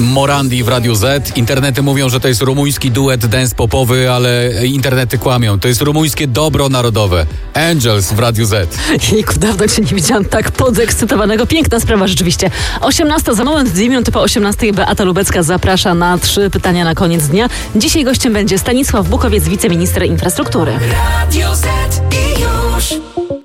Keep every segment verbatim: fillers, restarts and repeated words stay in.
Morandi w Radiu Z. Internety mówią, że to jest rumuński duet dance popowy, ale internety kłamią. To jest rumuńskie dobro narodowe. Angels w Radiu Z. Jejku, dawno cię nie widziałam tak podekscytowanego. Piękna sprawa rzeczywiście. osiemnasta za moment, dwie minuty po osiemnastej Beata Lubecka zaprasza na trzy pytania na koniec dnia. Dzisiaj gościem będzie Stanisław Bukowiec, wiceminister infrastruktury. Radio Z i już.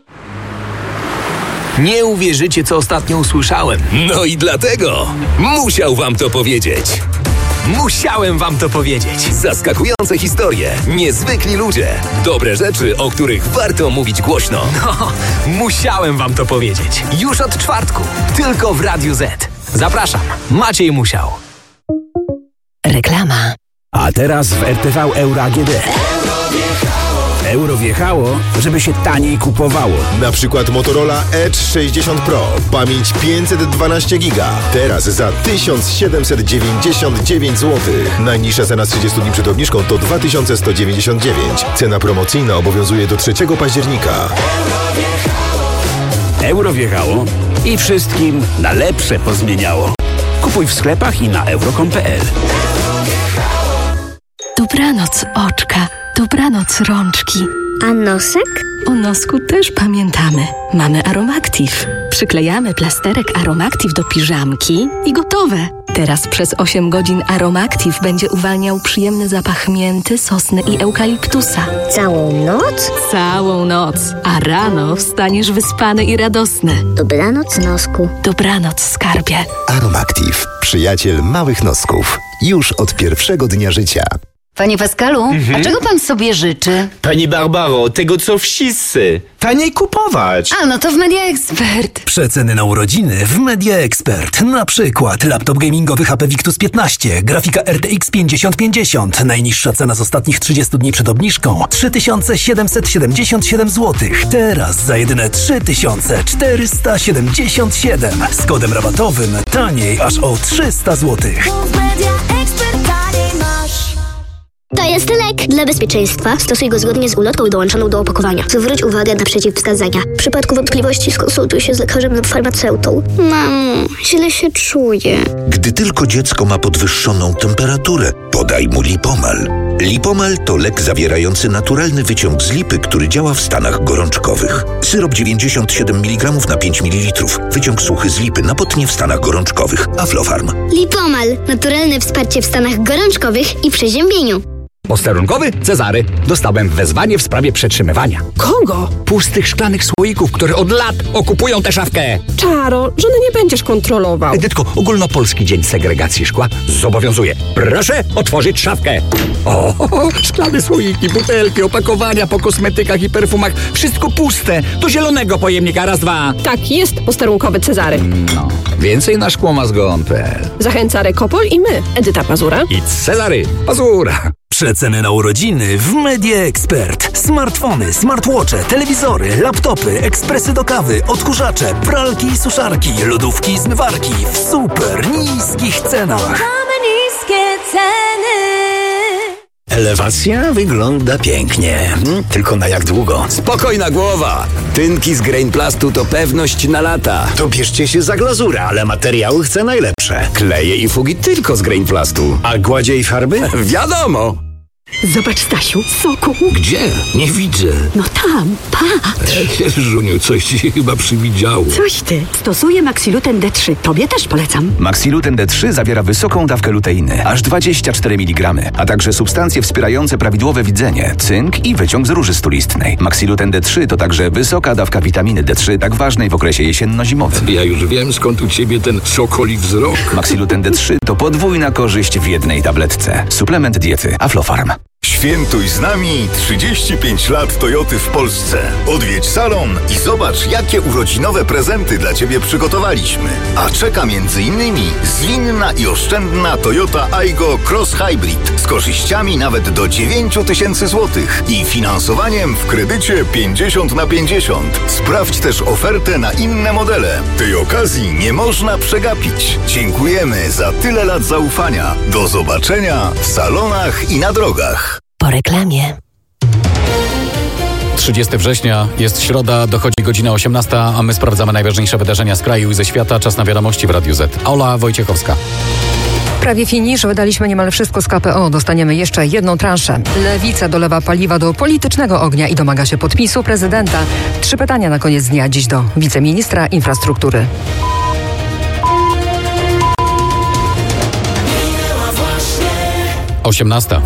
Nie uwierzycie, co ostatnio usłyszałem. No i dlatego musiał wam to powiedzieć. Musiałem wam to powiedzieć. Zaskakujące historie, niezwykli ludzie, dobre rzeczy, o których warto mówić głośno. No, musiałem wam to powiedzieć. Już od czwartku, tylko w Radiu Z. Zapraszam, Maciej Musiał. Reklama. A teraz w R T V Euro A G D. Euro wjechało, żeby się taniej kupowało. Na przykład Motorola Edge sześćdziesiąt Pro. Pamięć pięćset dwanaście giga. Teraz za tysiąc siedemset dziewięćdziesiąt dziewięć złotych. Najniższa cena z trzydziestu dni przed obniżką to dwa tysiące sto dziewięćdziesiąt dziewięć. Cena promocyjna obowiązuje do trzeciego października. Euro wjechało i wszystkim na lepsze pozmieniało. Kupuj w sklepach i na euro kropka com kropka p l. Dobranoc oczka, dobranoc rączki. A nosek? O nosku też pamiętamy. Mamy Aromactive. Przyklejamy plasterek Aromactive do piżamki i gotowe. Teraz przez osiem godzin Aromactive będzie uwalniał przyjemny zapach mięty, sosny i eukaliptusa. Całą noc? Całą noc. A rano wstaniesz wyspany i radosny. Dobranoc, nosku. Dobranoc, skarbie. Aromactive. Przyjaciel małych nosków. Już od pierwszego dnia życia. Panie Pascalu, mhm. a czego pan sobie życzy? Pani Barbaro, tego co wszyscy. Taniej kupować. A, no to w Media Expert. Przeceny na urodziny w Media Expert. Na przykład laptop gamingowy H P Victus piętnaście, grafika R T X pięćdziesiąt pięćdziesiąt. Najniższa cena z ostatnich trzydziestu dni przed obniżką trzy tysiące siedemset siedemdziesiąt siedem złotych. Teraz za jedyne trzy tysiące czterysta siedemdziesiąt siedem. Z kodem rabatowym taniej aż o trzysta złotych. To jest lek. Dla bezpieczeństwa stosuj go zgodnie z ulotką dołączoną do opakowania. Zwróć uwagę na przeciwwskazania. W przypadku wątpliwości skonsultuj się z lekarzem lub farmaceutą. Mamo, źle się czuję. Gdy tylko dziecko ma podwyższoną temperaturę, podaj mu Lipomal. Lipomal to lek zawierający naturalny wyciąg z lipy, który działa w stanach gorączkowych. Syrop dziewięćdziesiąt siedem miligramów na pięć mililitrów. Wyciąg suchy z lipy na potnie w stanach gorączkowych. Aflofarm. Lipomal. Naturalne wsparcie w stanach gorączkowych i przeziębieniu. Posterunkowy Cezary. Dostałem wezwanie w sprawie przetrzymywania. Kogo? Pustych szklanych słoików, które od lat okupują tę szafkę. Czaro, żony nie będziesz kontrolował. Edytko, ogólnopolski dzień segregacji szkła zobowiązuje. Proszę otworzyć szafkę. O, szklane słoiki, butelki, opakowania po kosmetykach i perfumach. Wszystko puste. Do zielonego pojemnika. Raz, dwa. Tak, jest posterunkowy Cezary. No, więcej na szkłomazgon kropka p l. Zachęca Rekopol i my, Edyta Pazura i Cezary Pazura. Przeceny na urodziny w Media Expert. Smartfony, smartwatche, telewizory, laptopy, ekspresy do kawy, odkurzacze, pralki i suszarki, lodówki i zmywarki w super niskich cenach. Mamy niskie ceny. Elewacja wygląda pięknie. Hmm, tylko na jak długo? Spokojna głowa. Tynki z Grainplastu to pewność na lata. To bierzcie się za glazurę, ale materiały chcę najlepsze. Kleje i fugi tylko z Grainplastu. A gładzie i farby? Wiadomo. Zobacz, Stasiu, soku. Gdzie? Nie widzę. No tam, patrz. Żuniu, coś ci się chyba przywidziało. Coś ty. Stosuję Maxiluten D trzy. Tobie też polecam. Maxiluten D trzy zawiera wysoką dawkę luteiny, aż dwadzieścia cztery miligramy, a także substancje wspierające prawidłowe widzenie, cynk i wyciąg z róży stulistnej. Maxiluten D trzy to także wysoka dawka witaminy D trzy, tak ważnej w okresie jesienno-zimowym. Ja już wiem, skąd u ciebie ten sokoli wzrok. Maxiluten D trzy to podwójna korzyść w jednej tabletce. Suplement diety Aflofarm. Świętuj z nami trzydzieści pięć lat Toyoty w Polsce. Odwiedź salon i zobacz, jakie urodzinowe prezenty dla Ciebie przygotowaliśmy. A czeka między innymi zwinna i oszczędna Toyota Aygo Cross Hybrid z korzyściami nawet do dziewięć tysięcy złotych i finansowaniem w kredycie pięćdziesiąt na pięćdziesiąt. Sprawdź też ofertę na inne modele. Tej okazji nie można przegapić. Dziękujemy za tyle lat zaufania. Do zobaczenia w salonach i na drogach. Po reklamie. trzydziestego września jest środa, dochodzi godzina osiemnasta, a my sprawdzamy najważniejsze wydarzenia z kraju i ze świata. Czas na wiadomości w Radiu Z. Ola Wojciechowska. Prawie finisz, wydaliśmy niemal wszystko z K P O. Dostaniemy jeszcze jedną transzę. Lewica dolewa paliwa do politycznego ognia i domaga się podpisu prezydenta. Trzy pytania na koniec dnia dziś do wiceministra infrastruktury. osiemnasta.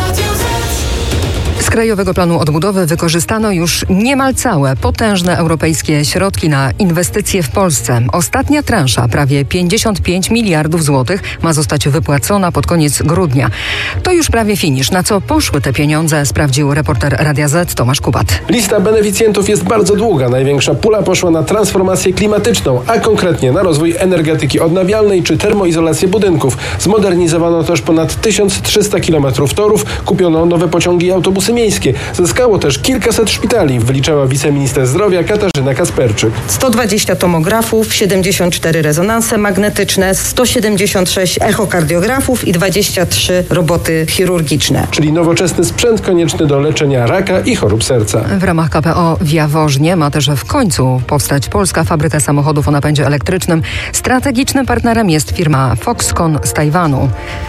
Z Krajowego Planu Odbudowy wykorzystano już niemal całe potężne europejskie środki na inwestycje w Polsce. Ostatnia transza, prawie pięćdziesiąt pięć miliardów złotych, ma zostać wypłacona pod koniec grudnia. To już prawie finisz. Na co poszły te pieniądze, sprawdził reporter Radia Z Tomasz Kubat. Lista beneficjentów jest bardzo długa. Największa pula poszła na transformację klimatyczną, a konkretnie na rozwój energetyki odnawialnej czy termoizolację budynków. Zmodernizowano też ponad tysiąc trzysta kilometrów torów, kupiono nowe pociągi i autobusy miejskie. Zyskało też kilkaset szpitali, wyliczała wiceminister zdrowia Katarzyna Kasperczyk. sto dwadzieścia tomografów, siedemdziesiąt cztery rezonanse magnetyczne, sto siedemdziesiąt sześć echokardiografów i dwadzieścia trzy roboty chirurgiczne. Czyli nowoczesny sprzęt konieczny do leczenia raka i chorób serca. W ramach K P O w Jaworznie ma też w końcu powstać polska fabryka samochodów o napędzie elektrycznym. Strategicznym partnerem jest firma Foxconn z Tajwanu.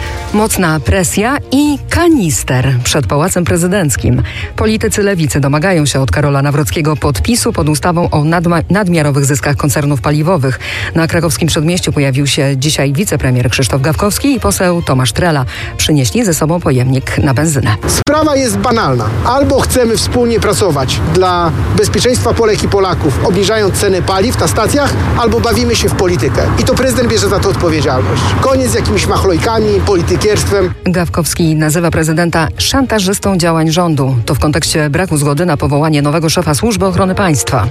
Mocna presja i kanister przed Pałacem Prezydenckim. Politycy lewicy domagają się od Karola Nawrockiego podpisu pod ustawą o nadma- nadmiarowych zyskach koncernów paliwowych. Na krakowskim Przedmieściu pojawił się dzisiaj wicepremier Krzysztof Gawkowski i poseł Tomasz Trela. Przynieśli ze sobą pojemnik na benzynę. Sprawa jest banalna. Albo chcemy wspólnie pracować dla bezpieczeństwa Polek i Polaków, obniżając ceny paliw na stacjach, albo bawimy się w politykę. I to prezydent bierze za to odpowiedzialność. Koniec z jakimiś machlojkami, politykierstwem. Gawkowski nazywa prezydenta szantażystą działań rządu. To w kontekście braku zgody na powołanie nowego szefa Służby Ochrony Państwa.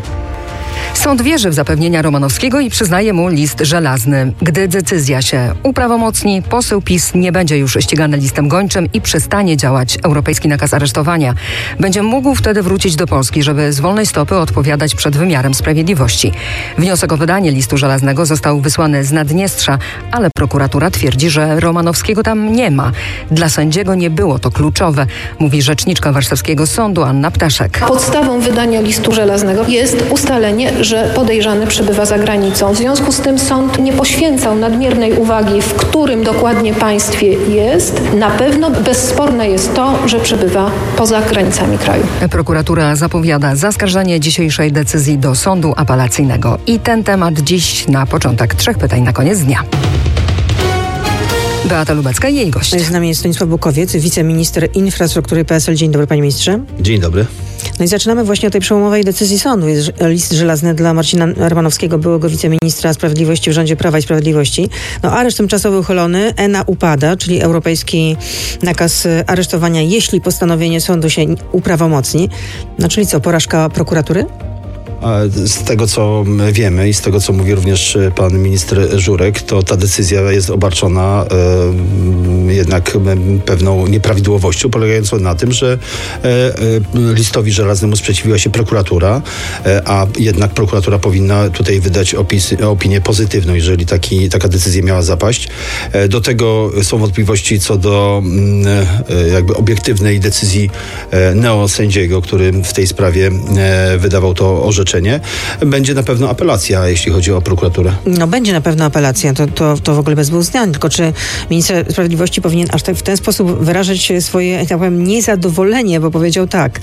Sąd wierzy w zapewnienia Romanowskiego i przyznaje mu list żelazny. Gdy decyzja się uprawomocni, poseł PiS nie będzie już ścigany listem gończym i przestanie działać europejski nakaz aresztowania. Będzie mógł wtedy wrócić do Polski, żeby z wolnej stopy odpowiadać przed wymiarem sprawiedliwości. Wniosek o wydanie listu żelaznego został wysłany z Naddniestrza, ale prokuratura twierdzi, że Romanowskiego tam nie ma. Dla sędziego nie było to kluczowe, mówi rzeczniczka warszawskiego sądu Anna Ptaszek. Podstawą wydania listu żelaznego jest ustalenie, że podejrzany przebywa za granicą. W związku z tym sąd nie poświęcał nadmiernej uwagi, w którym dokładnie państwie jest. Na pewno bezsporne jest to, że przebywa poza granicami kraju. Prokuratura zapowiada zaskarżenie dzisiejszej decyzji do sądu apelacyjnego. I ten temat dziś na początek. Trzech pytań na koniec dnia. Beata Lubecka i jej gość. Z nami jest Stanisław Bukowiec, wiceminister infrastruktury P S L. Dzień dobry, panie ministrze. Dzień dobry. No i zaczynamy właśnie od tej przełomowej decyzji sądu. Jest list żelazny dla Marcina Romanowskiego, byłego wiceministra sprawiedliwości w rządzie Prawa i Sprawiedliwości. No areszt tymczasowy uchylony, E N A upada, czyli europejski nakaz aresztowania, jeśli postanowienie sądu się uprawomocni. No czyli co, porażka prokuratury? Z tego, co wiemy i z tego, co mówi również pan minister Żurek, to ta decyzja jest obarczona e, jednak pewną nieprawidłowością, polegającą na tym, że e, e, listowi żelaznemu sprzeciwiła się prokuratura, e, a jednak prokuratura powinna tutaj wydać opis, opinię pozytywną, jeżeli taki, taka decyzja miała zapaść. E, do tego są wątpliwości co do e, jakby obiektywnej decyzji e, neosędziego, który w tej sprawie e, wydawał to orzeczenie. Będzie na pewno apelacja, jeśli chodzi o prokuraturę. No będzie na pewno apelacja, to, to, to w ogóle bez dwóch zdań, tylko czy minister sprawiedliwości powinien aż tak w ten sposób wyrażać swoje, jak tak powiem, niezadowolenie, bo powiedział tak...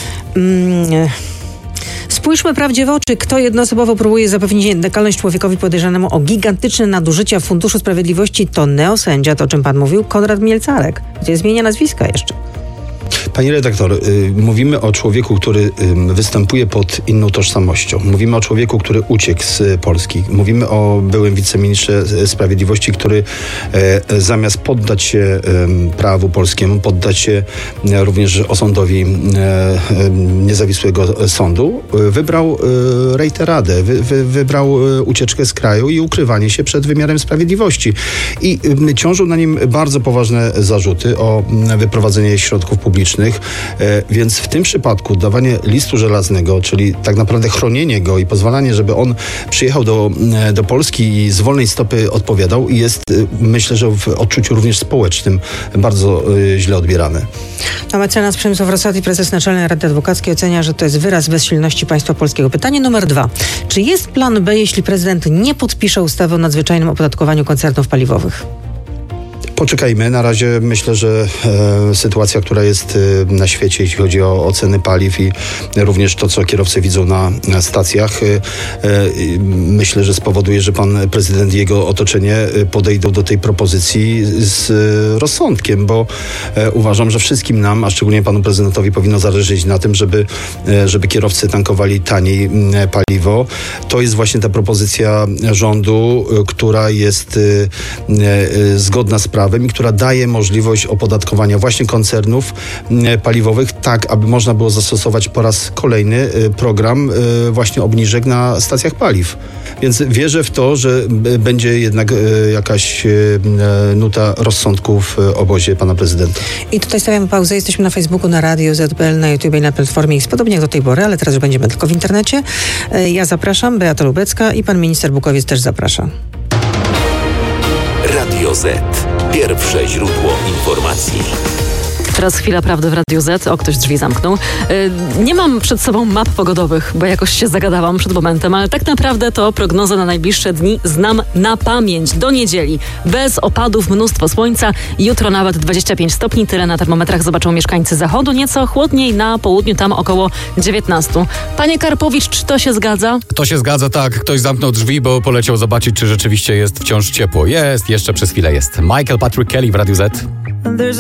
Mm, Spójrzmy prawdzie w oczy, kto jednoosobowo próbuje zapewnić nietykalność człowiekowi podejrzanemu o gigantyczne nadużycia w Funduszu Sprawiedliwości, to neosędzia, to o czym pan mówił, Konrad Mielcarek. Gdzie zmienia nazwiska jeszcze. Pani redaktor, y, mówimy o człowieku, który y, występuje pod inną tożsamością. Mówimy o człowieku, który uciekł z Polski. Mówimy o byłym wiceministrze sprawiedliwości, który y, zamiast poddać się y, prawu polskiemu, poddać się y, również osądowi y, y, niezawisłego sądu, y, wybrał y, rejteradę, wy, wy, wybrał y, ucieczkę z kraju i ukrywanie się przed wymiarem sprawiedliwości. I y, ciążą na nim bardzo poważne zarzuty o y, wyprowadzenie środków publicznych. Więc w tym przypadku dawanie listu żelaznego, czyli tak naprawdę chronienie go i pozwalanie, żeby on przyjechał do, do Polski i z wolnej stopy odpowiadał, jest, myślę, że w odczuciu również społecznym bardzo źle odbierane. A mecenas Przemysław Rosati, prezes Naczelnej Rady Adwokackiej, ocenia, że to jest wyraz bezsilności państwa polskiego. Pytanie numer dwa. Czy jest plan B, jeśli prezydent nie podpisze ustawy o nadzwyczajnym opodatkowaniu koncernów paliwowych? Poczekajmy. Na razie myślę, że e, sytuacja, która jest e, na świecie, jeśli chodzi o, o ceny paliw i również to, co kierowcy widzą na, na stacjach, e, e, myślę, że spowoduje, że pan prezydent i jego otoczenie podejdą do tej propozycji z e, rozsądkiem, bo e, uważam, że wszystkim nam, a szczególnie panu prezydentowi, powinno zależeć na tym, żeby, e, żeby kierowcy tankowali taniej e, paliwo. To jest właśnie ta propozycja rządu, e, która jest e, e, zgodna z prawem i która daje możliwość opodatkowania właśnie koncernów paliwowych, tak aby można było zastosować po raz kolejny program właśnie obniżek na stacjach paliw. Więc wierzę w to, że będzie jednak jakaś nuta rozsądku w obozie pana prezydenta. I tutaj stawiamy pauzę. Jesteśmy na Facebooku, na Radio Z P L, na YouTube i na platformie X, podobnie jak do tej pory, ale teraz już będziemy tylko w internecie. Ja zapraszam, Beata Lubecka i pan minister Bukowiec też zaprasza. Radio Z. Pierwsze źródło informacji. Teraz chwila prawdy w Radiu Z. O, ktoś drzwi zamknął. Yy, nie mam przed sobą map pogodowych, bo jakoś się zagadałam przed momentem, ale tak naprawdę to prognozę na najbliższe dni znam na pamięć. Do niedzieli. Bez opadów, mnóstwo słońca. Jutro nawet dwadzieścia pięć stopni. Tyle na termometrach zobaczą mieszkańcy zachodu. Nieco chłodniej na południu, tam około dziewiętnaście. Panie Karpowicz, czy to się zgadza? To się zgadza, tak. Ktoś zamknął drzwi, bo poleciał zobaczyć, czy rzeczywiście jest wciąż ciepło. Jest, jeszcze przez chwilę jest. Michael Patrick Kelly w Radiu Z.